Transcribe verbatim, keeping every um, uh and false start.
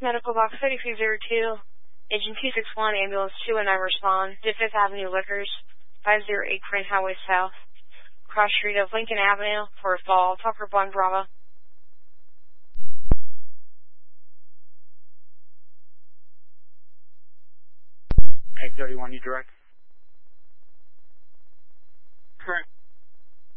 Medical Box thirty-three oh two, Agent two six one, Ambulance two one nine respond to Fifth Avenue Liquors, five oh eight Crane Highway South, cross street of Lincoln Avenue, for a fall, Tucker one Bravo. eight thirty-one, you direct? Correct.